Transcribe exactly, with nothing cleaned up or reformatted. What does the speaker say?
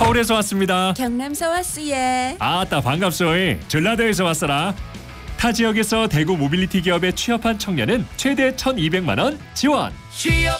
서울에서 왔습니다. 경남서 왔으예. 아따 반갑소이. 전라도에서 왔어라. 타 지역에서 대구 모빌리티 기업에 취업한 청년은 최대 천이백만 원 지원. 취업